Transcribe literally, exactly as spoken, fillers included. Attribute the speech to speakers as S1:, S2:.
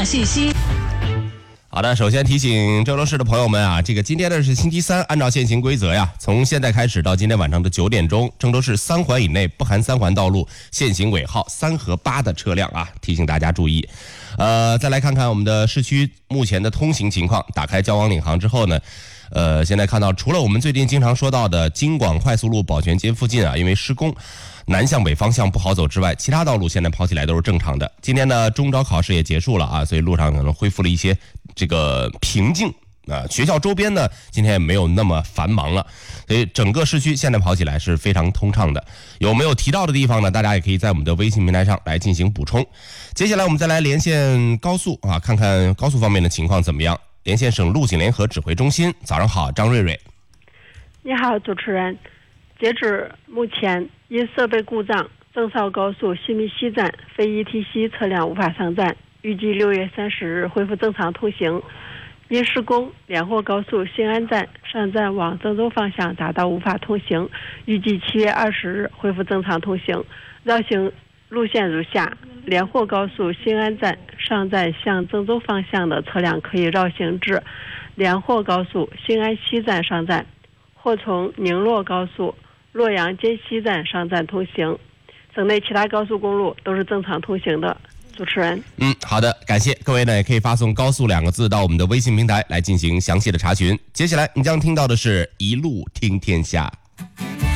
S1: 道信息。
S2: 好的，首先提醒郑州市的朋友们啊，这个今天呢是星期三，按照现行规则呀，从现在开始到今天晚上的九点钟，郑州市三环以内不含三环道路限行尾号三和八的车辆啊，提醒大家注意。呃，再来看看我们的市区目前的通行情况。打开交往领航之后呢，呃，现在看到除了我们最近经常说到的京广快速路保全街附近啊，因为施工，南向北方向不好走之外，其他道路现在跑起来都是正常的。今天呢，中招考试也结束了啊，所以路上可能恢复了一些这个平静啊。学校周边呢，今天也没有那么繁忙了，所以整个市区现在跑起来是非常通畅的。有没有提到的地方呢？大家也可以在我们的微信平台上来进行补充。接下来我们再来连线高速啊，看看高速方面的情况怎么样。连线省路警联合指挥中心，早上好，张瑞瑞。
S3: 你好，主持人。截止目前，因设备故障，郑绍高速西密西站非 E T C 车辆无法上站，预计六月三十日恢复正常通行。因施工，连霍高速新安站上站往郑州方向达到无法通行，预计七月二十日恢复正常通行。绕行路线如下：连霍高速新安站上站向郑州方向的车辆可以绕行至连霍高速新安西站上站，或从宁洛高速洛阳街西站上站通行。省内其他高速公路都是正常通行的。主持人，
S2: 嗯，好的，感谢各位呢，也可以发送高速两个字到我们的微信平台来进行详细的查询。接下来你将听到的是一路听天下。